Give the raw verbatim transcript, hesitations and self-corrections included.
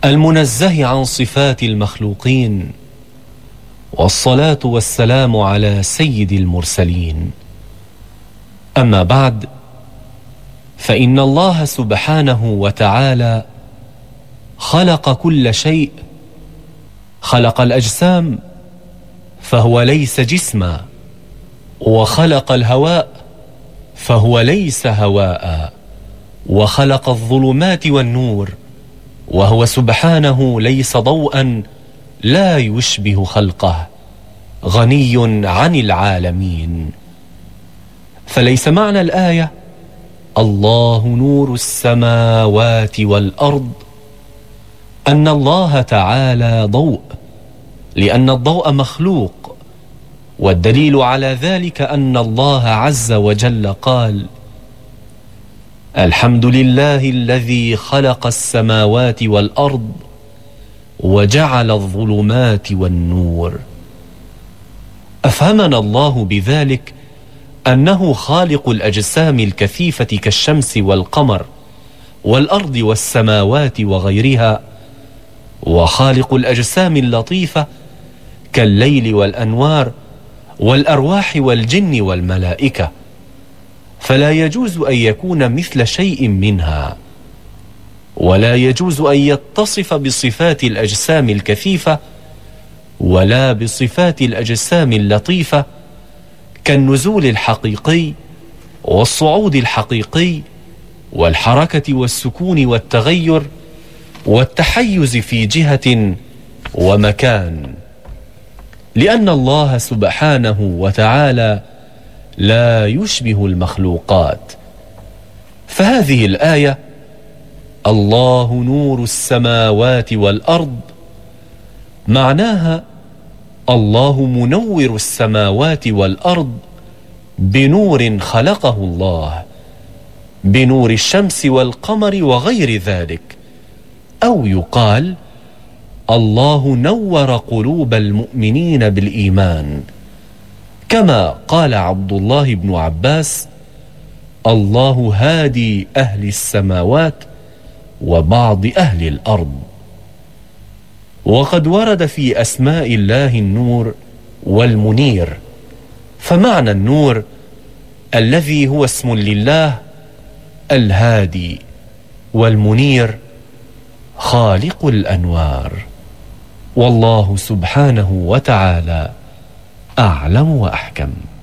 المنزه عن صفات المخلوقين، والصلاة والسلام على سيد المرسلين. أما بعد، فإن الله سبحانه وتعالى خلق كل شيء. خلق الأجسام فهو ليس جسما، وخلق الهواء فهو ليس هواء، وخلق الظلمات والنور وهو سبحانه ليس ضوءا لا يشبه خلقه، غني عن العالمين. فليس معنى الآية الله نور السماوات والأرض أن الله تعالى ضوء، لأن الضوء مخلوق، والدليل على ذلك أن الله عز وجل قال: الحمد لله الذي خلق السماوات والأرض وجعل الظلمات والنور. أفهمنا الله بذلك أنه خالق الأجسام الكثيفة كالشمس والقمر والأرض والسماوات وغيرها، وخالق الأجسام اللطيفة كالليل والأنوار والأرواح والجن والملائكة، فلا يجوز أن يكون مثل شيء منها، ولا يجوز أن يتصف بصفات الأجسام الكثيفة ولا بصفات الأجسام اللطيفة كالنزول الحقيقي والصعود الحقيقي والحركة والسكون والتغير والتحيز في جهة ومكان، لأن الله سبحانه وتعالى لا يشبه المخلوقات. فهذه الآية الله نور السماوات والأرض معناها الله منور السماوات والأرض بنور خلقه الله، بنور الشمس والقمر وغير ذلك. أو يقال الله نور قلوب المؤمنين بالإيمان، كما قال عبد الله بن عباس: الله هادي أهل السماوات وبعض أهل الأرض. وقد ورد في أسماء الله النور والمنير، فمعنى النور الذي هو اسم لله الهادي، والمنير خالق الأنوار. والله سبحانه وتعالى أعلم وأحكم.